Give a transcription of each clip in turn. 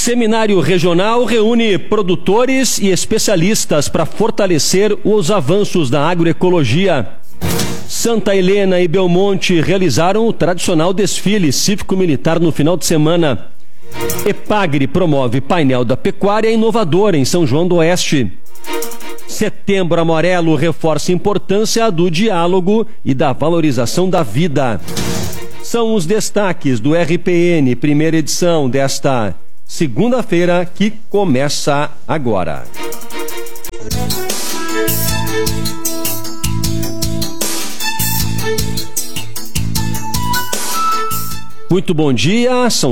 Seminário Regional reúne produtores e especialistas para fortalecer os avanços da agroecologia. Santa Helena e Belmonte realizaram o tradicional desfile cívico-militar no final de semana. Epagre promove painel da pecuária inovadora em São João do Oeste. Setembro Amarelo reforça a importância do diálogo e da valorização da vida. São os destaques do RPN, primeira edição desta segunda-feira, que começa agora. Muito bom dia, são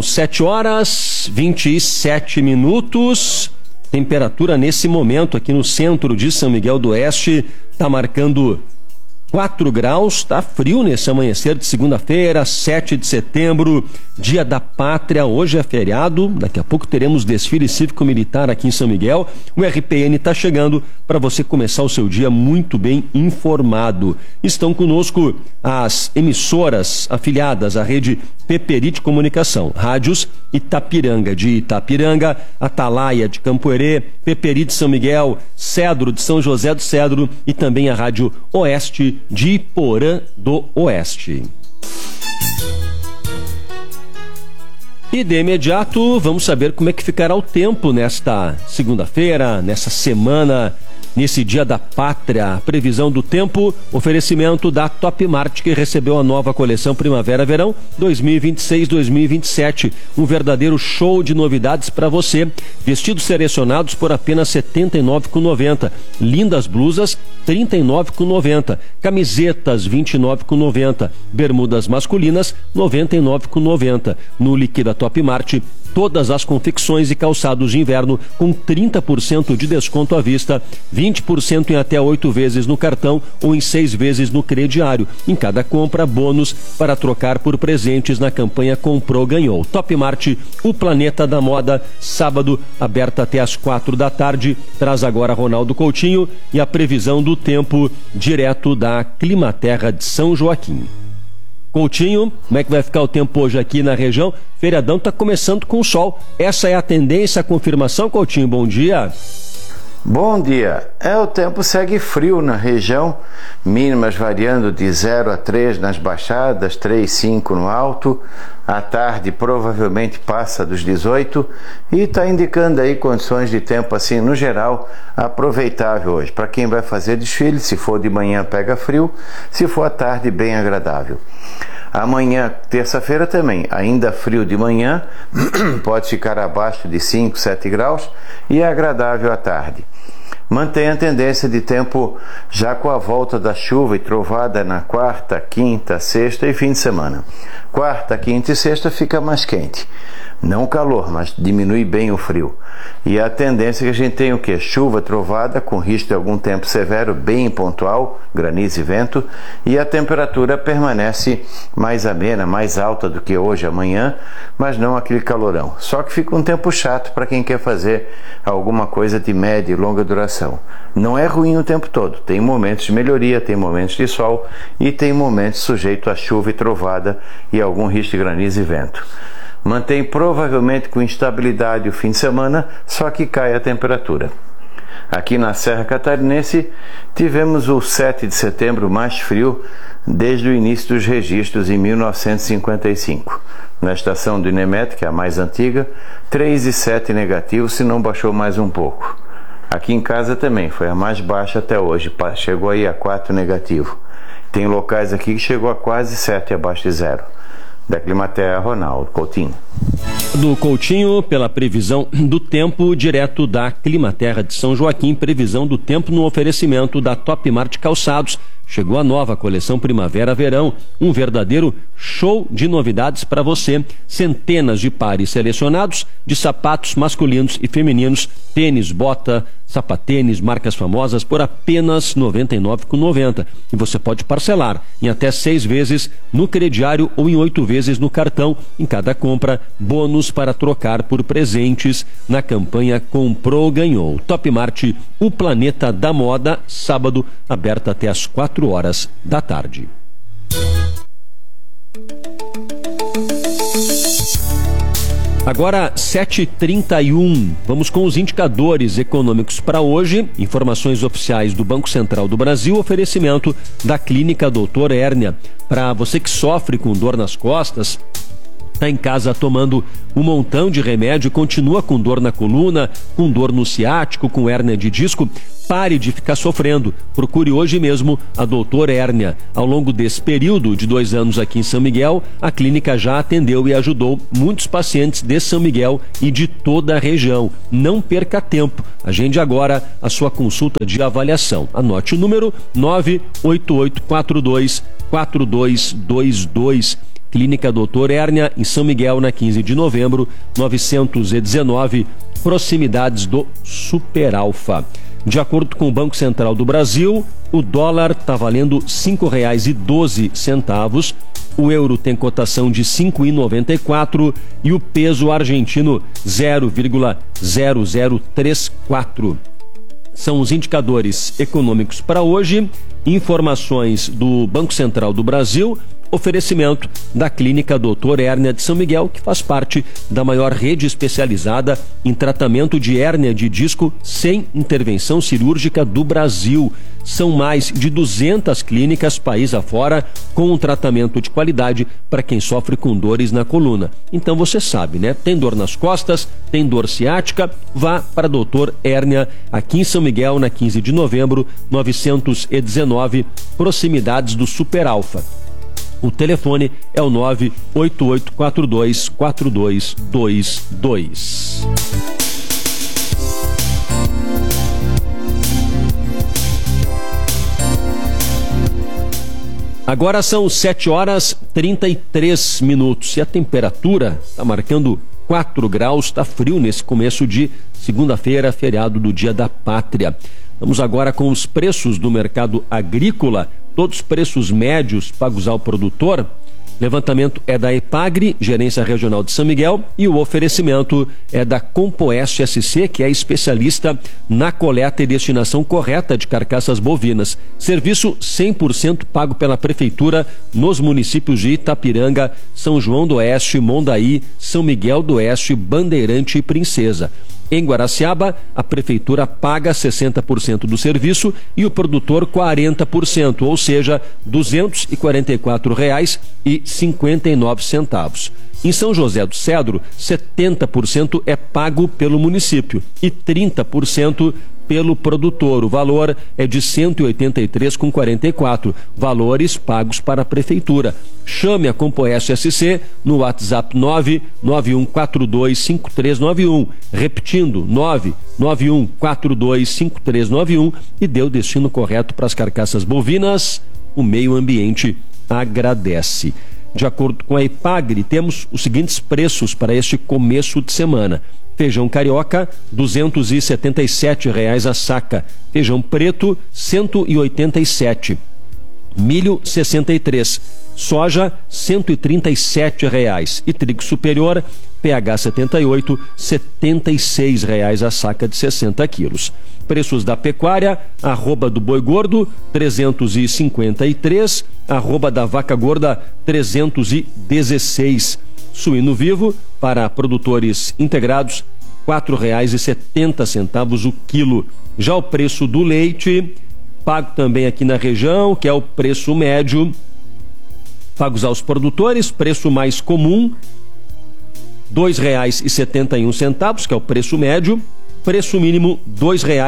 7h27. Temperatura nesse momento aqui no centro de São Miguel do Oeste está marcando 4 graus, está frio nesse amanhecer de segunda-feira, 7 de setembro, Dia da Pátria. Hoje é feriado, daqui a pouco teremos desfile cívico-militar aqui em São Miguel. O RPN está chegando para você começar o seu dia muito bem informado. Estão conosco as emissoras afiliadas à rede Peperite Comunicação, rádios Itapiranga de Itapiranga, Atalaia de Campoerê, Peperite São Miguel, Cedro de São José do Cedro e também a rádio Oeste de Iporã do Oeste. E de imediato vamos saber como é que ficará o tempo nesta segunda-feira, nessa semana, nesse Dia da Pátria. Previsão do tempo, oferecimento da Top Mart, que recebeu a nova coleção Primavera-Verão 2026-2027. Um verdadeiro show de novidades para você. Vestidos selecionados por apenas R$ 79,90. Lindas blusas, R$ 39,90. Camisetas, R$ 29,90. Bermudas masculinas, R$ 99,90. No Liquida Top Mart, todas as confecções e calçados de inverno com 30% de desconto à vista, 20% em até 8 vezes no cartão ou em 6 vezes no crediário. Em cada compra, bônus para trocar por presentes na campanha Comprou, Ganhou. Top Mart, o planeta da moda, sábado, aberta até às 4 da tarde. Traz agora Ronaldo Coutinho e a previsão do tempo direto da Climaterra de São Joaquim. Coutinho, como é que vai ficar o tempo hoje aqui na região? Feriadão está começando com sol. Essa é a tendência, a confirmação, Coutinho. Bom dia. Bom dia. O tempo segue frio na região, mínimas variando de 0 a 3 nas baixadas, 3, 5 no alto. À tarde provavelmente passa dos 18 e está indicando aí condições de tempo assim, no geral, aproveitável hoje. Para quem vai fazer desfile, se for de manhã pega frio, se for à tarde bem agradável. Amanhã, terça-feira também, ainda frio de manhã, pode ficar abaixo de 5, 7 graus e é agradável à tarde. Mantém a tendência de tempo já com a volta da chuva e trovada na quarta, quinta, sexta e fim de semana. Quarta, quinta e sexta fica mais quente. Não calor, mas diminui bem o frio. E a tendência é que a gente tem o quê? Chuva, trovada, com risco de algum tempo severo, bem pontual, granizo e vento, e a temperatura permanece mais amena, mais alta do que hoje, amanhã, mas não aquele calorão. Só que fica um tempo chato para quem quer fazer alguma coisa de média e longa duração. Não é ruim o tempo todo, tem momentos de melhoria, tem momentos de sol e tem momentos sujeitos a chuva e trovada e algum risco de granizo e vento. Mantém provavelmente com instabilidade o fim de semana, só que cai a temperatura. Aqui na Serra Catarinense tivemos o 7 de setembro mais frio desde o início dos registros em 1955. Na estação do INEMET, que é a mais antiga, 3,7 negativo, se não baixou mais um pouco. Aqui em casa também foi a mais baixa até hoje, chegou aí a 4 negativo. Tem locais aqui que chegou a quase 7 abaixo de zero. Da Climaterra, Ronaldo Coutinho. Do Coutinho, pela previsão do tempo, direto da Climaterra de São Joaquim, previsão do tempo no oferecimento da Top Mart Calçados. Chegou a nova coleção Primavera-Verão, um verdadeiro show de novidades para você. Centenas de pares selecionados de sapatos masculinos e femininos, tênis, bota, sapatênis, marcas famosas por apenas R$ 99,90. E você pode parcelar em até 6 vezes no crediário ou em 8 vezes no cartão. Em cada compra, bônus para trocar por presentes na campanha Comprou, Ganhou. Top Mart, o planeta da moda, sábado, aberta até às 4 horas da tarde. Agora 7h31, vamos com os indicadores econômicos para hoje, informações oficiais do Banco Central do Brasil, oferecimento da Clínica Doutor Hérnia. Para você que sofre com dor nas costas, está em casa tomando um montão de remédio e continua com dor na coluna, com dor no ciático, com hérnia de disco, pare de ficar sofrendo. Procure hoje mesmo a Doutor Hérnia. Ao longo desse período de 2 anos aqui em São Miguel, a clínica já atendeu e ajudou muitos pacientes de São Miguel e de toda a região. Não perca tempo. Agende agora a sua consulta de avaliação. Anote o número 98842-4222. Clínica Doutor Hérnia, em São Miguel, na 15 de novembro, 919, proximidades do Super Alfa. De acordo com o Banco Central do Brasil, o dólar está valendo R$ 5,12, o euro tem cotação de R$ 5,94 e o peso argentino 0,0034. São os indicadores econômicos para hoje, informações do Banco Central do Brasil, oferecimento da Clínica Doutor Hérnia de São Miguel, que faz parte da maior rede especializada em tratamento de hérnia de disco sem intervenção cirúrgica do Brasil. São mais de 200 clínicas país afora com um tratamento de qualidade para quem sofre com dores na coluna. Então você sabe, né? Tem dor nas costas, tem dor ciática, vá para Doutor Hérnia, aqui em São Miguel, na 15 de novembro, 919, proximidades do Super Alfa. O telefone é o 98842-4222. Agora são 7h33 e a temperatura está marcando 4 graus, está frio nesse começo de segunda-feira, feriado do Dia da Pátria. Vamos agora com os preços do mercado agrícola. Todos os preços médios pagos ao produtor. Levantamento é da EPAGRE, Gerência Regional de São Miguel, e o oferecimento é da Compoeste SC, que é especialista na coleta e destinação correta de carcaças bovinas. Serviço 100% pago pela Prefeitura nos municípios de Itapiranga, São João do Oeste, Mondaí, São Miguel do Oeste, Bandeirante e Princesa. Em Guaraciaba, a Prefeitura paga 60% do serviço e o produtor 40%, ou seja, R$ 244,59. Em São José do Cedro, 70% é pago pelo município e 30% pelo produtor. O valor é de R$ 183,44, valores pagos para a Prefeitura. Chame a Compoeste SC no WhatsApp 991425391, repetindo 991425391 e dê o destino correto para as carcaças bovinas. O meio ambiente agradece. De acordo com a EPAGRE, temos os seguintes preços para este começo de semana. Feijão carioca, R$ 277,00 a saca. Feijão preto, R$ 187. Milho, R$ 63. Soja, R$ 137,00. E trigo superior, PH 78, R$ 76,00 a saca de 60 quilos. Preços da pecuária, arroba do boi gordo, 353, arroba da vaca gorda, 316. Suíno vivo, para produtores integrados, R$ 4,70 o quilo. Já o preço do leite, pago também aqui na região, que é o preço médio, pagos aos produtores, preço mais comum, R$ 2,71, que é o preço médio, preço mínimo R$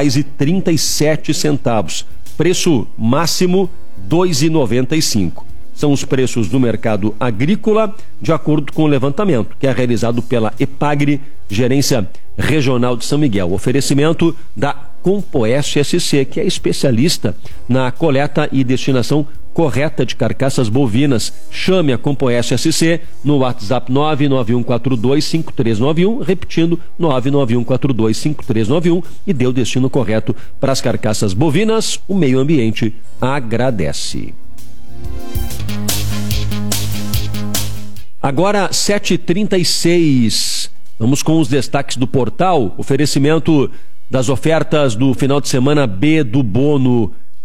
2,37, preço máximo R$ 2,95. São os preços do mercado agrícola, de acordo com o levantamento, que é realizado pela EPAGRE, Gerência Regional de São Miguel. Oferecimento da Compoeste SC, que é especialista na coleta e destinação correta de carcaças bovinas. Chame a Compoeste SC no WhatsApp 991425391, repetindo 991425391 e dê o destino correto para as carcaças bovinas. O meio ambiente agradece. Agora 7h36, vamos com os destaques do portal, oferecimento das ofertas do final de semana B do Bono.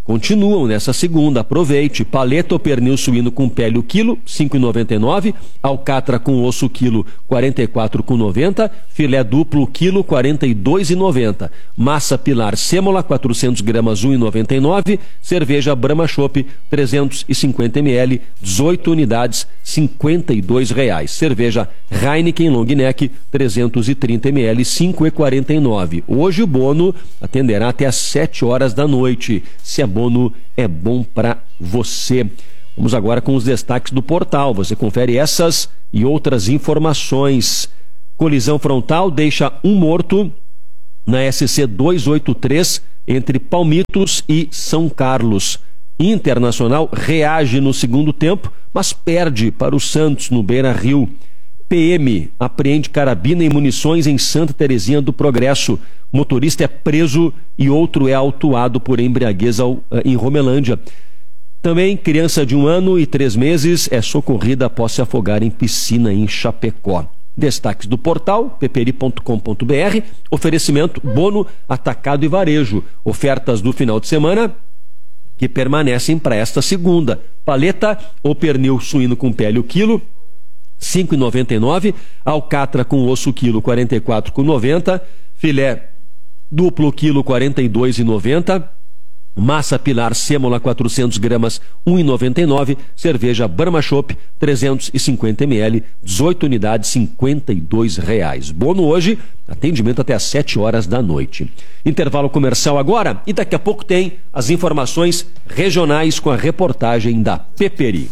continuam nessa segunda, aproveite. Paleta ou pernil suíno com pele o quilo, R$ 5,99. Alcatra com osso o quilo, R$ 44,90. Filé duplo o quilo, R$ 42,90. Massa pilar sêmola, 400 gramas, R$ 1,99. Cerveja Brahma Chopp, 350 ml, 18 unidades, R$ 52,00. Cerveja Heineken Long Neck, 330 ml, R$ 5,49. Hoje o Bono atenderá até às 7 horas da noite. Se é Bono, é bom para você. Vamos agora com os destaques do portal. Você confere essas e outras informações. Colisão frontal deixa um morto na SC 283 entre Palmitos e São Carlos. Internacional reage no segundo tempo, mas perde para o Santos no Beira-Rio. PM apreende carabina e munições em Santa Terezinha do Progresso. Motorista é preso e outro é autuado por embriaguez em Romelândia. Também criança de 1 ano e 3 meses é socorrida após se afogar em piscina em Chapecó. Destaques do portal peperi.com.br. Oferecimento Bono Atacado e Varejo. Ofertas do final de semana que permanecem para esta segunda. Paleta ou pernil suíno com pele o quilo, R$ 5,99. Alcatra com osso quilo, R$ 44,90. Filé duplo quilo, R$ 42,90. Massa pilar sêmola 400 gramas, R$ 1,99. Cerveja Brahma Chopp, 350 ml, 18 unidades, R$ 52,00. Bono hoje, atendimento até às 7 horas da noite. Intervalo comercial agora e daqui a pouco tem as informações regionais com a reportagem da Peperi.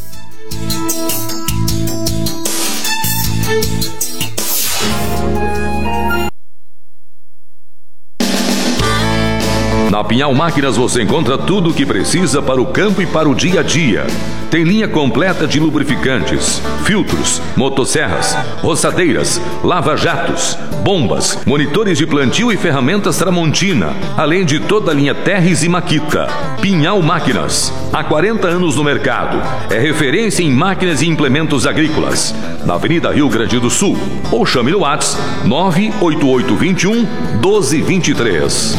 Na Pinhal Máquinas você encontra tudo o que precisa para o campo e para o dia a dia. Tem linha completa de lubrificantes, filtros, motosserras, roçadeiras, lava-jatos, bombas, monitores de plantio e ferramentas Tramontina, além de toda a linha Terres e Makita. Pinhal Máquinas, há 40 anos no mercado. É referência em máquinas e implementos agrícolas. Na Avenida Rio Grande do Sul. Ou chame no WhatsApp 98821-1223.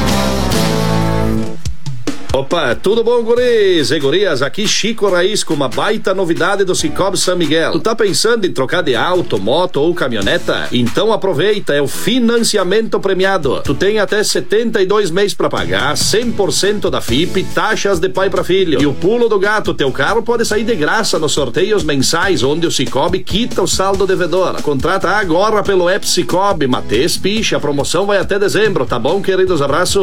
Opa, tudo bom, guris e gurias? Aqui Chico Raiz com uma baita novidade do Cicobi São Miguel. Tu tá pensando em trocar de auto, moto ou caminhoneta? Então aproveita, é o financiamento premiado. Tu tem até 72 meses pra pagar, 100% da FIP, taxas de pai pra filho. E o pulo do gato, teu carro pode sair de graça nos sorteios mensais, onde o Cicobi quita o saldo devedor. Contrata agora pelo app Cicobi, Matês Picha, a promoção vai até dezembro, tá bom, queridos? Abraço.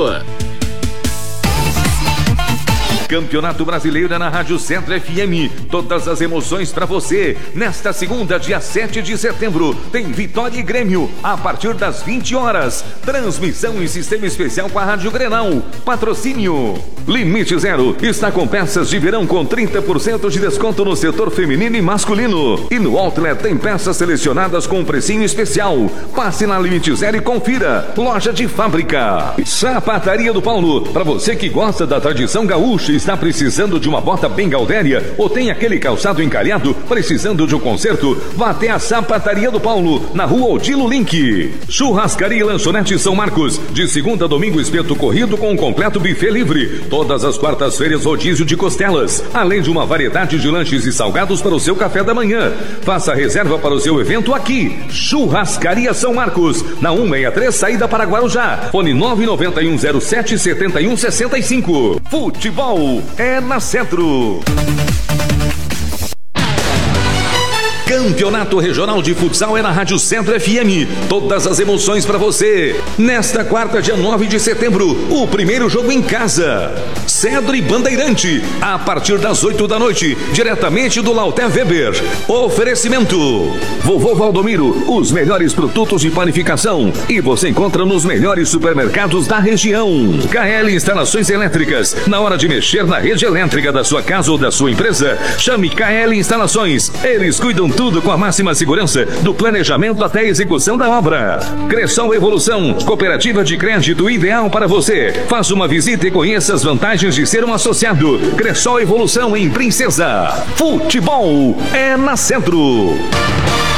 Campeonato Brasileiro é na Rádio Centro FM. Todas as emoções para você. Nesta segunda, dia 7 de setembro, tem Vitória e Grêmio, a partir das 20 horas. Transmissão em sistema especial com a Rádio Grenal. Patrocínio Limite Zero está com peças de verão com 30% de desconto no setor feminino e masculino. E no Outlet tem peças selecionadas com um precinho especial. Passe na Limite Zero e confira. Loja de fábrica. Sapataria do Paulo. Para você que gosta da tradição gaúcha, está precisando de uma bota bem gaudéria ou tem aquele calçado encalhado precisando de um conserto, vá até a Sapataria do Paulo, na rua Odilo Link. Churrascaria e Lanchonete São Marcos, de segunda a domingo espeto corrido com um completo buffet livre. Todas as quartas-feiras rodízio de costelas, além de uma variedade de lanches e salgados para o seu café da manhã. Faça reserva para o seu evento aqui. Churrascaria São Marcos, na 163, saída para Guarujá. Fone 99107-7165. Futebol é na Centro. Campeonato Regional de Futsal é na Rádio Centro FM. Todas as emoções para você. Nesta quarta, dia 9 de setembro, o primeiro jogo em casa. Cedro e Bandeirante, a partir das 8 da noite, diretamente do Lauté Weber. Oferecimento Vovô Valdomiro, os melhores produtos de panificação. E você encontra nos melhores supermercados da região. KL Instalações Elétricas. Na hora de mexer na rede elétrica da sua casa ou da sua empresa, chame KL Instalações. Eles cuidam tudo com a máxima segurança, do planejamento até a execução da obra. Cressol Evolução, cooperativa de crédito ideal para você. Faça uma visita e conheça as vantagens de ser um associado. Cressol Evolução em Princesa. Futebol é na Centro.